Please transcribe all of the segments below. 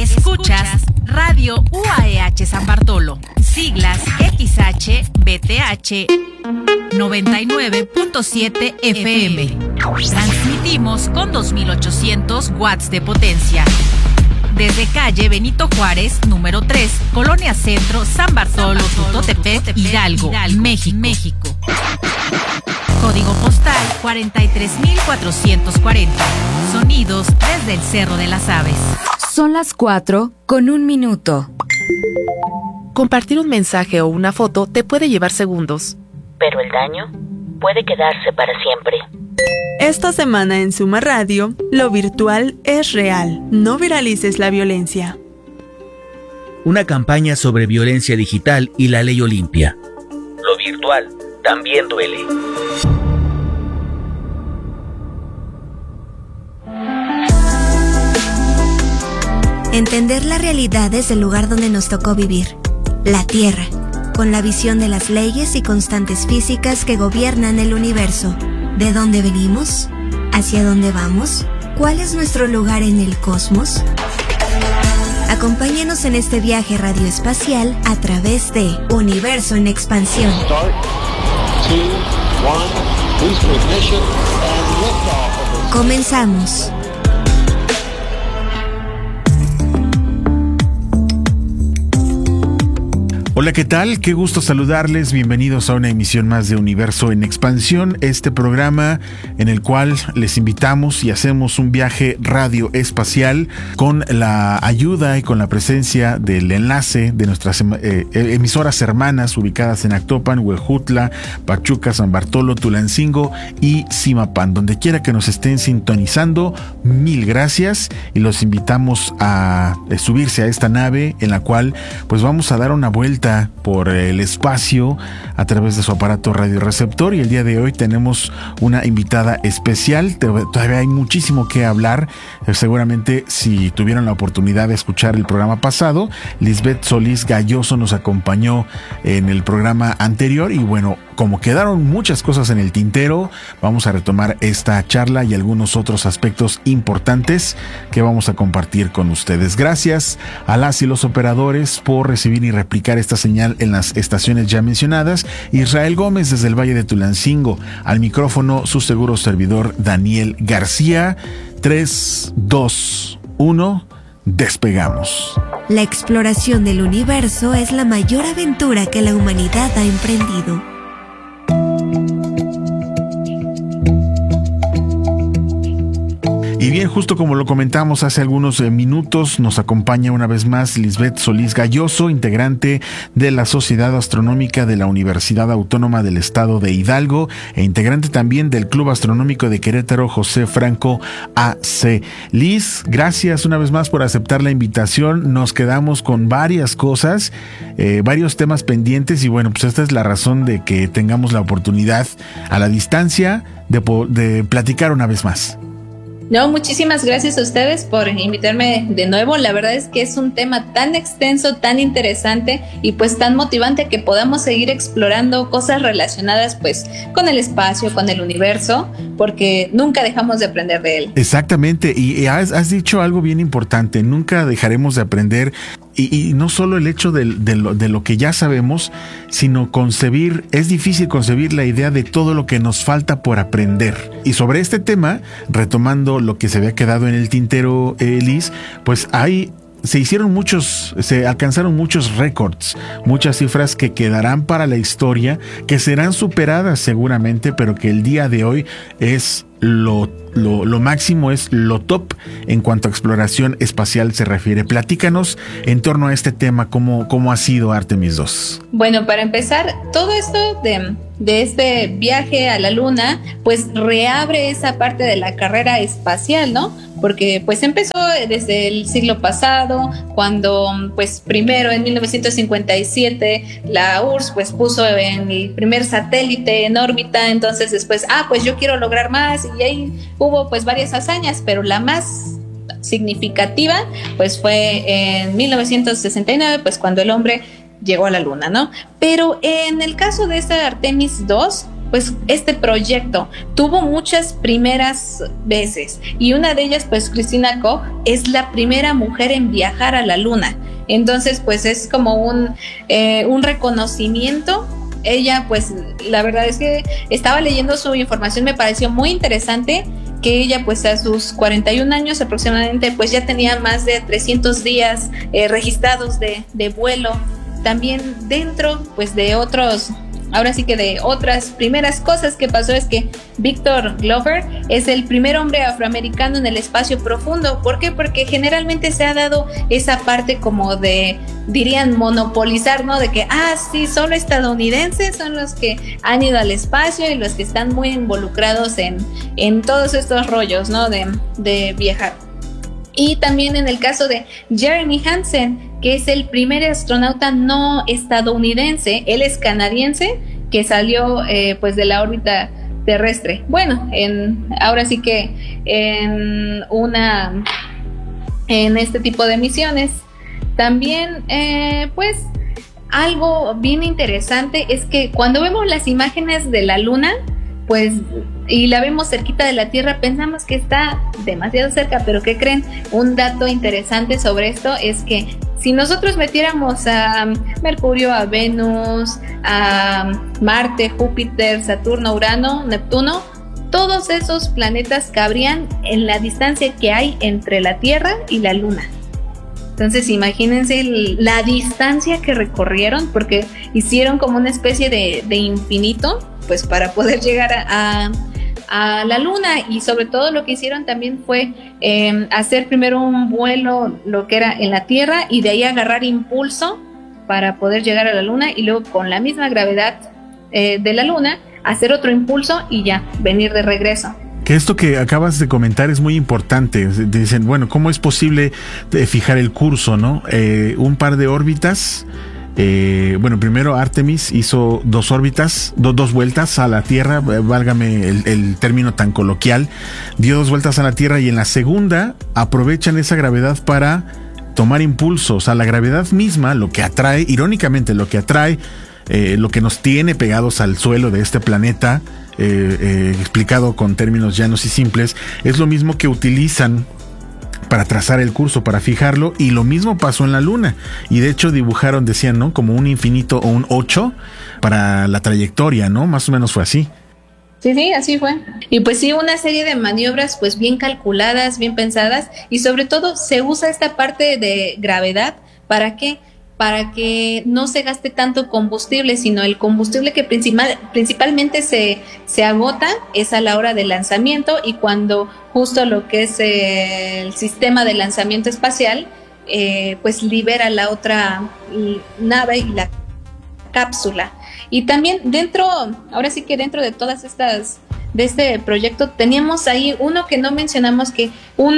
Escuchas Radio UAEH San Bartolo, siglas XHBTH 99.7 FM. Transmitimos con 2800 watts de potencia. Desde calle Benito Juárez, número 3, Colonia Centro, San Bartolo, Tutotepec, Hidalgo, México. Código postal 43440. Sonidos desde el Cerro de las Aves. Son las 4:01. Compartir un mensaje o una foto te puede llevar segundos, pero el daño puede quedarse para siempre. Esta semana en Suma Radio, lo virtual es real. No viralices la violencia. Una campaña sobre violencia digital y la ley Olimpia. Lo virtual también duele. Entender la realidad desde el lugar donde nos tocó vivir, la Tierra, con la visión de las leyes y constantes físicas que gobiernan el universo. ¿De dónde venimos? ¿Hacia dónde vamos? ¿Cuál es nuestro lugar en el cosmos? Acompáñanos en este viaje radioespacial a través de Universo en Expansión. Comenzamos. Hola, ¿qué tal? Qué gusto saludarles. Bienvenidos a una emisión más de Universo en Expansión, este programa en el cual les invitamos y hacemos un viaje radioespacial con la ayuda y con la presencia del enlace de nuestras emisoras hermanas ubicadas en Actopan, Huejutla, Pachuca, San Bartolo, Tulancingo y Zimapán. Donde quiera que nos estén sintonizando, mil gracias y los invitamos a subirse a esta nave en la cual pues vamos a dar una vuelta por el espacio a través de su aparato radioreceptor, y el día de hoy tenemos una invitada especial. Todavía hay muchísimo que hablar. Seguramente si tuvieron la oportunidad de escuchar el programa pasado, Lisbeth Solís Galloso nos acompañó en el programa anterior, y bueno, como quedaron muchas cosas en el tintero, vamos a retomar esta charla y algunos otros aspectos importantes que vamos a compartir con ustedes. Gracias a las y los operadores por recibir y replicar esta señal en las estaciones ya mencionadas. Israel Gómez desde el Valle de Tulancingo. Al micrófono su seguro servidor Daniel García. 3, 2, 1, despegamos. La exploración del universo es la mayor aventura que la humanidad ha emprendido. Y bien, justo como lo comentamos hace algunos minutos, nos acompaña una vez más Lisbeth Solís Galloso, integrante de la Sociedad Astronómica de la Universidad Autónoma del Estado de Hidalgo e integrante también del Club Astronómico de Querétaro José Franco AC. Liz, gracias una vez más por aceptar la invitación. Nos quedamos con varias cosas, varios temas pendientes, y bueno, pues esta es la razón de que tengamos la oportunidad a la distancia de platicar una vez más. No, muchísimas gracias a ustedes por invitarme de nuevo. La verdad es que es un tema tan extenso, tan interesante y pues tan motivante que podamos seguir explorando cosas relacionadas pues con el espacio, con el universo, porque nunca dejamos de aprender de él. Exactamente, y has dicho algo bien importante, nunca dejaremos de aprender. Y no solo el hecho de lo que ya sabemos, sino concebir, es difícil concebir la idea de todo lo que nos falta por aprender. Y sobre este tema, retomando lo que se había quedado en el tintero, Liz, pues se alcanzaron muchos récords, muchas cifras que quedarán para la historia, que serán superadas seguramente, pero que el día de hoy es lo máximo, es lo top en cuanto a exploración espacial se refiere. Platícanos en torno a este tema, cómo ha sido Artemis II. Bueno, para empezar, todo esto de este viaje a la Luna, pues reabre esa parte de la carrera espacial, ¿no? Porque pues empezó desde el siglo pasado, cuando pues primero en 1957 la URSS pues puso en el primer satélite en órbita. Entonces después, pues yo quiero lograr más, y ahí hubo pues varias hazañas, pero la más significativa pues fue en 1969, pues cuando el hombre llegó a la Luna, ¿no? Pero en el caso de esta Artemis II, pues este proyecto tuvo muchas primeras veces, y una de ellas, pues Christina Koch es la primera mujer en viajar a la luna. Entonces pues es como un reconocimiento. Ella, pues la verdad es que estaba leyendo su información, me pareció muy interesante que ella, pues a sus 41 años aproximadamente, pues ya tenía más de 300 días registrados de vuelo. También dentro, pues de otros, ahora sí que de otras primeras cosas que pasó, es que Victor Glover es el primer hombre afroamericano en el espacio profundo. ¿Por qué? Porque generalmente se ha dado esa parte como de, dirían, monopolizar, ¿no? De que, sí, solo estadounidenses son los que han ido al espacio y los que están muy involucrados en todos estos rollos, ¿no? De viajar. Y también en el caso de Jeremy Hansen, que es el primer astronauta no estadounidense, él es canadiense, que salió pues de la órbita terrestre. Bueno, ahora sí que en este tipo de misiones. También pues algo bien interesante es que cuando vemos las imágenes de la luna, pues, y la vemos cerquita de la Tierra, pensamos que está demasiado cerca, pero ¿qué creen? Un dato interesante sobre esto es que si nosotros metiéramos a Mercurio, a Venus, a Marte, Júpiter, Saturno, Urano, Neptuno, todos esos planetas cabrían en la distancia que hay entre la Tierra y la Luna. Entonces imagínense la distancia que recorrieron, porque hicieron como una especie de infinito, pues para poder llegar a la Luna. Y sobre todo lo que hicieron también fue hacer primero un vuelo, lo que era en la Tierra, y de ahí agarrar impulso para poder llegar a la Luna, y luego con la misma gravedad de la Luna hacer otro impulso y ya venir de regreso. Que esto que acabas de comentar es muy importante. Dicen, bueno, ¿cómo es posible fijar el curso, no? Un par de órbitas. Bueno, primero Artemis hizo dos órbitas, dos vueltas a la Tierra, válgame el término tan coloquial, dio 2 vueltas a la Tierra, y en la segunda aprovechan esa gravedad para tomar impulso. O sea, la gravedad misma, lo que atrae, irónicamente, lo que nos tiene pegados al suelo de este planeta, explicado con términos llanos y simples, es lo mismo que utilizan para trazar el curso, para fijarlo, y lo mismo pasó en la Luna. Y de hecho dibujaron, decían, ¿no?, como un infinito o un 8 para la trayectoria, ¿no? Más o menos fue así. Sí, así fue. Y pues sí, una serie de maniobras pues bien calculadas, bien pensadas, y sobre todo se usa esta parte de gravedad. ¿Para qué? Para que no se gaste tanto combustible, sino el combustible que principalmente se agota es a la hora del lanzamiento, y cuando justo lo que es el sistema de lanzamiento espacial pues libera la otra nave y la cápsula. Y también ahora sí que dentro de todas estas, de este proyecto, teníamos ahí uno que no mencionamos, que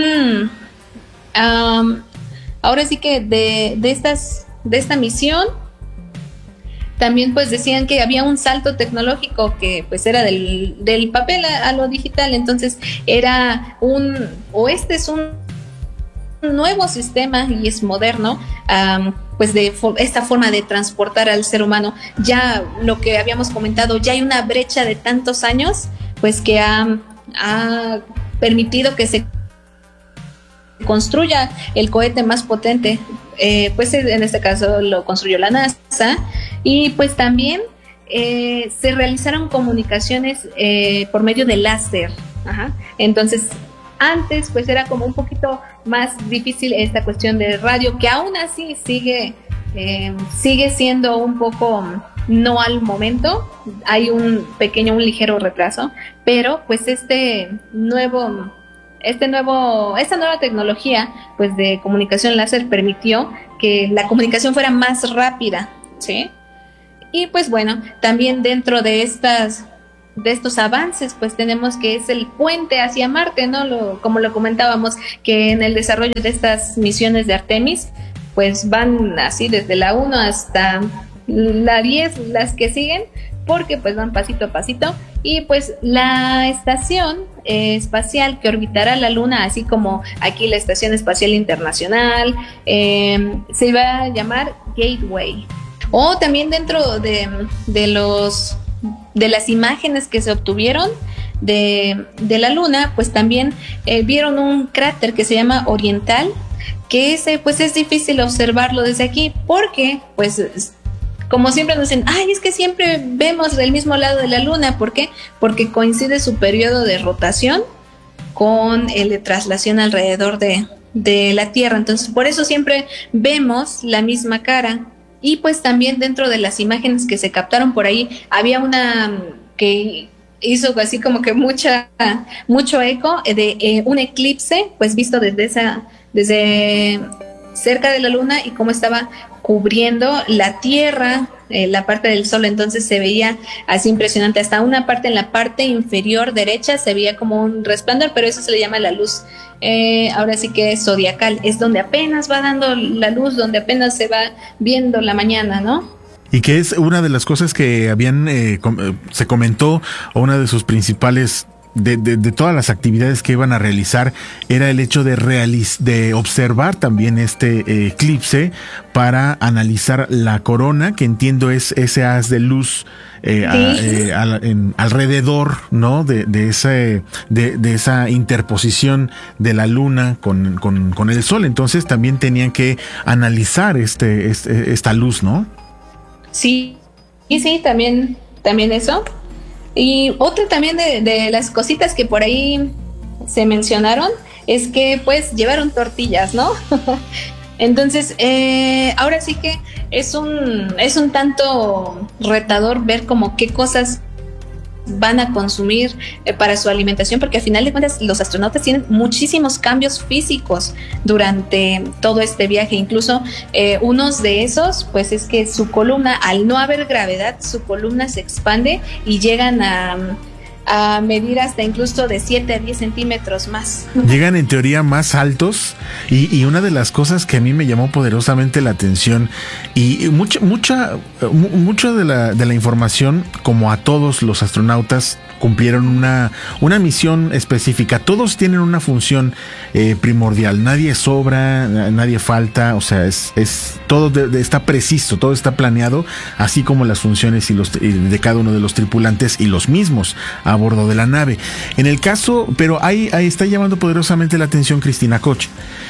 ahora sí que de esta misión también pues decían que había un salto tecnológico que pues era del papel a lo digital. Entonces era este es un nuevo sistema y es moderno, pues de esta forma de transportar al ser humano. Ya lo que habíamos comentado, ya hay una brecha de tantos años pues que ha permitido que se construya el cohete más potente, pues en este caso lo construyó la NASA. Y pues también se realizaron comunicaciones por medio de láser. Entonces antes pues era como un poquito más difícil esta cuestión de radio, que aún así sigue siendo un poco no al momento, hay un ligero retraso, pero pues esta nueva tecnología pues de comunicación láser permitió que la comunicación fuera más rápida, ¿sí? Y pues bueno, también dentro de estos avances pues tenemos que es el puente hacia Marte, ¿no? Como lo comentábamos, que en el desarrollo de estas misiones de Artemis pues van así desde la 1 hasta la 10, las que siguen, porque pues van pasito a pasito. Y pues la estación espacial que orbitará la Luna, así como aquí la Estación Espacial Internacional, se iba a llamar Gateway. O también dentro de los las imágenes que se obtuvieron de la luna, pues también vieron un cráter que se llama Oriental, que ese pues es difícil observarlo desde aquí porque pues como siempre nos dicen, ay, es que siempre vemos del mismo lado de la luna. ¿Por qué? Porque coincide su periodo de rotación con el de traslación alrededor de la Tierra. Entonces, por eso siempre vemos la misma cara. Y pues también dentro de las imágenes que se captaron por ahí, había una que hizo así como que mucho eco de un eclipse, pues visto desde cerca de la luna y cómo estaba cubriendo la Tierra, la parte del Sol. Entonces se veía así impresionante, hasta una parte en la parte inferior derecha se veía como un resplandor, pero eso se le llama la luz, ahora sí que es zodiacal, es donde apenas va dando la luz, donde apenas se va viendo la mañana, ¿no? Y que es una de las cosas que se comentó, o una de sus principales de todas las actividades que iban a realizar, era el hecho de observar también este eclipse para analizar la corona, que entiendo es ese haz de luz alrededor, ¿no? de esa interposición de la luna con el sol. Entonces también tenían que analizar esta luz, ¿no? Sí, también eso. Y otra también de las cositas que por ahí se mencionaron es que pues llevaron tortillas, ¿no? Entonces, ahora sí que es un tanto retador ver como qué cosas van a consumir para su alimentación, porque al final de cuentas los astronautas tienen muchísimos cambios físicos durante todo este viaje. Incluso unos de esos pues es que su columna, al no haber gravedad, su columna se expande y llegan a medir hasta incluso de 7 a 10 centímetros más. Llegan en teoría más altos, y una de las cosas que a mí me llamó poderosamente la atención, y mucha de la información, como a todos los astronautas, cumplieron una misión específica. Todos tienen una función primordial. Nadie sobra, nadie falta. O sea, es todo está preciso, todo está planeado, así como las funciones de cada uno de los tripulantes y los mismos a bordo de la nave. En el caso, pero ahí está llamando poderosamente la atención Cristina Koch,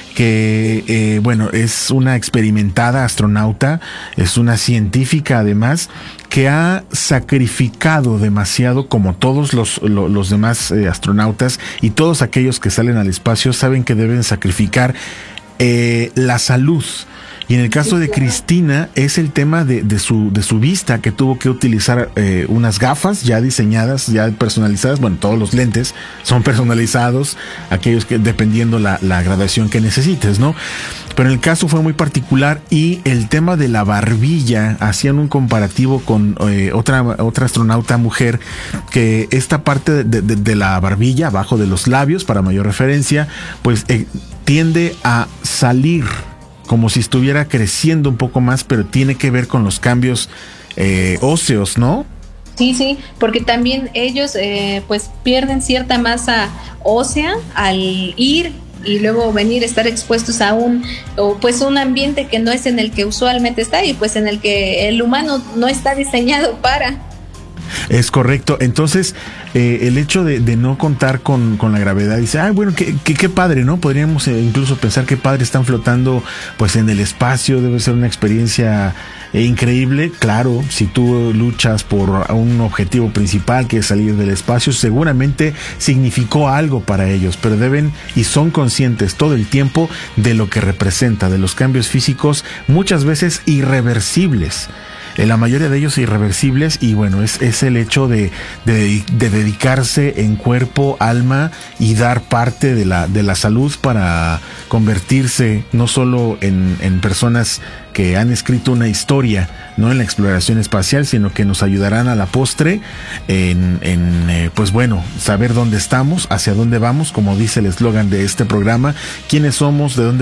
que bueno, es una experimentada astronauta, es una científica además, que ha sacrificado demasiado, como todos los demás astronautas, y todos aquellos que salen al espacio saben que deben sacrificar la salud. Y en el caso de Cristina es el tema de su vista, que tuvo que utilizar unas gafas ya diseñadas, ya personalizadas. Bueno, todos los lentes son personalizados, aquellos que dependiendo la gradación que necesites, ¿no? Pero el caso fue muy particular, y el tema de la barbilla, hacían un comparativo con otra astronauta mujer, que esta parte de la barbilla, abajo de los labios, para mayor referencia, pues tiende a salir como si estuviera creciendo un poco más, pero tiene que ver con los cambios óseos, ¿no? Sí, porque también ellos pues pierden cierta masa ósea al ir y luego venir a estar expuestos a un ambiente que no es en el que usualmente está, y pues en el que el humano no está diseñado para. Es correcto. Entonces, el hecho de no contar con la gravedad, dice, bueno, qué padre, ¿no? Podríamos incluso pensar que padre, están flotando pues en el espacio, debe ser una experiencia increíble. Claro, si tú luchas por un objetivo principal, que es salir del espacio, seguramente significó algo para ellos, pero deben y son conscientes todo el tiempo de lo que representa, de los cambios físicos, muchas veces irreversibles. La mayoría de ellos irreversibles, y bueno, es el hecho de dedicarse en cuerpo, alma, y dar parte de la salud para convertirse no solo en personas que han escrito una historia, no en la exploración espacial, sino que nos ayudarán a la postre pues bueno, saber dónde estamos, hacia dónde vamos, como dice el eslogan de este programa, quiénes somos, de dónde